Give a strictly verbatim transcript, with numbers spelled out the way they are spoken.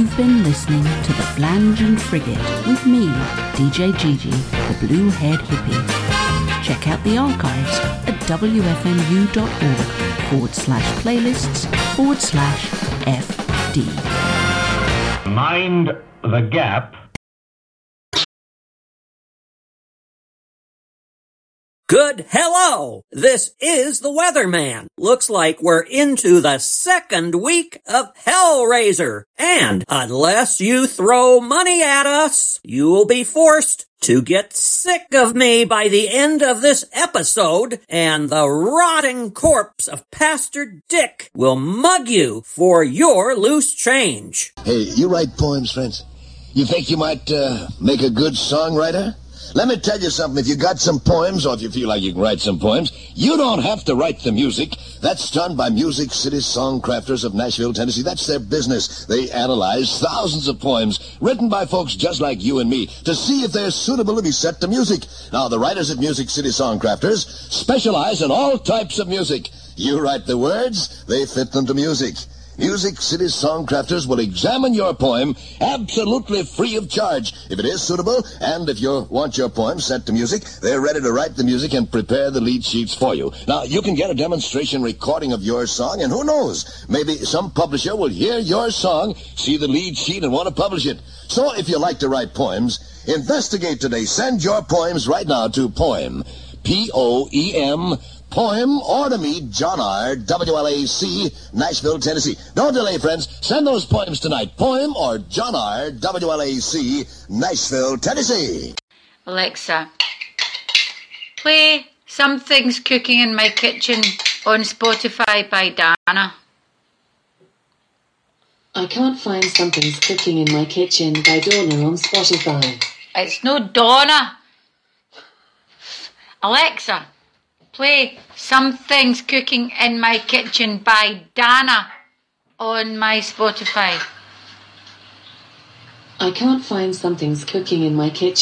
You've been listening to The Flange and Frigate with me, D J Gigi, the Blue Head Hippie. Check out the archives at W F M U dot org forward slash playlists forward slash F D. Mind the gap. Good hello! This is the Weatherman. Looks like we're into the second week of Hellraiser. And unless you throw money at us, you will be forced to get sick of me by the end of this episode, and the rotting corpse of Pastor Dick will mug you for your loose change. Hey, you write poems, friends? You think you might uh, make a good songwriter? Let me tell you something. If you got some poems, or if you feel like you can write some poems, you don't have to write the music. That's done by Music City Songcrafters of Nashville, Tennessee. That's their business. They analyze thousands of poems written by folks just like you and me to see if they're suitable to be set to music. Now, the writers at Music City Songcrafters specialize in all types of music. You write the words, they fit them to music. Music City Songcrafters will examine your poem absolutely free of charge. If it is suitable, and if you want your poem set to music, they're ready to write the music and prepare the lead sheets for you. Now, you can get a demonstration recording of your song, and who knows, maybe some publisher will hear your song, see the lead sheet, and want to publish it. So, if you like to write poems, investigate today. Send your poems right now to Poem, P O E M, Poem, or to me, John R., W L A C, Nashville, Tennessee. Don't delay, friends. Send those poems tonight. Poem or John R., W L A C, Nashville, Tennessee. Alexa, play Something's Cooking in My Kitchen on Spotify by Dana. I can't find Something's Cooking in My Kitchen by Donna on Spotify. It's no Donna. Alexa, play Something's Cooking in My Kitchen by Dana on my Spotify. I can't find Something's Cooking in My Kitchen.